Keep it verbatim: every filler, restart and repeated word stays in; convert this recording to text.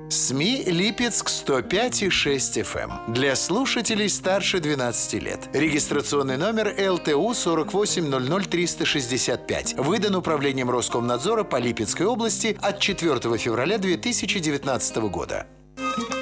СМИ Липецк сто пять и шесть эф эм. Для слушателей старше двенадцати лет. Регистрационный номер эл тэ у сорок восемь ноль ноль триста шестьдесят пять. Выдан Управлением Роскомнадзора по Липецкой области от четвёртого февраля две тысячи девятнадцатого года.